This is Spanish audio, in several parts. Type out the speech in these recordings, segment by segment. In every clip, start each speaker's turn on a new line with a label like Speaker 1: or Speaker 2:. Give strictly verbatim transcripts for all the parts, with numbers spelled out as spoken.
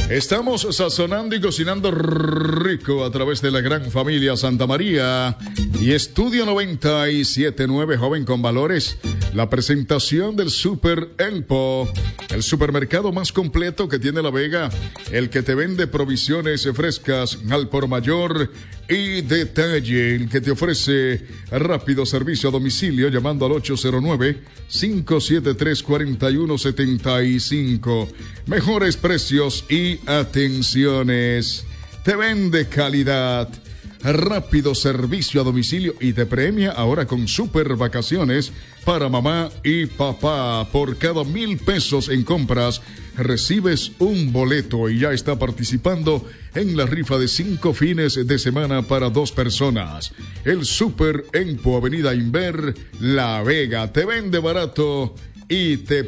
Speaker 1: Estamos sazonando y cocinando rico a través de la gran familia Santa María y Estudio noventa y siete punto nueve, joven con valores. La presentación del Super Elpo, el supermercado más completo que tiene La Vega, el que te vende provisiones frescas al por mayor y detalle, el que te ofrece rápido servicio a domicilio llamando al ocho cero nueve, cinco siete tres, cuatro uno siete cinco. Mejores precios y atenciones. Te vende calidad. Rápido servicio a domicilio y te premia ahora con super vacaciones para mamá y papá. Por cada mil pesos en compras recibes un boleto y ya está participando en la rifa de cinco fines de semana para dos personas. El Super Empo, Avenida Inver, La Vega. Te vende barato y te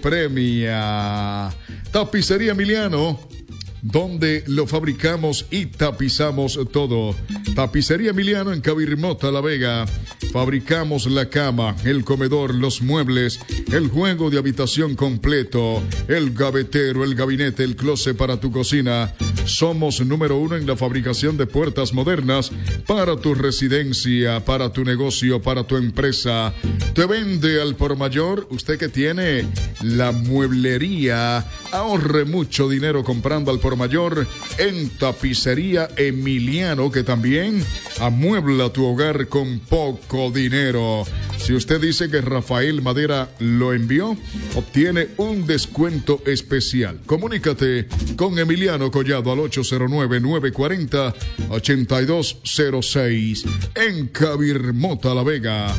Speaker 1: premia. Tapicería Emiliano, donde lo fabricamos y tapizamos todo. Tapicería Emiliano en Cabirmota, La Vega. Fabricamos la cama, el comedor, los muebles, el juego de habitación completo, el gavetero, el gabinete, el closet para tu cocina. Somos número uno en la fabricación de puertas modernas para tu residencia, para tu negocio, para tu empresa. Te vende al por mayor. Usted que tiene la mueblería, ahorre mucho dinero comprando al por mayor en Tapicería Emiliano, que también amuebla tu hogar con poco dinero. Si usted dice que Rafael Madera lo envió, obtiene un descuento especial. Comunícate con Emiliano Collado al ocho cero nueve, nueve cuatro cero, ocho dos cero seis en Cabirmota, La Vega.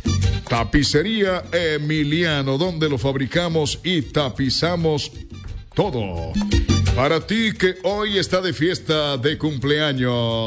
Speaker 1: Tapicería Emiliano, donde lo fabricamos y tapizamos todo. Para ti que hoy está de fiesta de cumpleaños.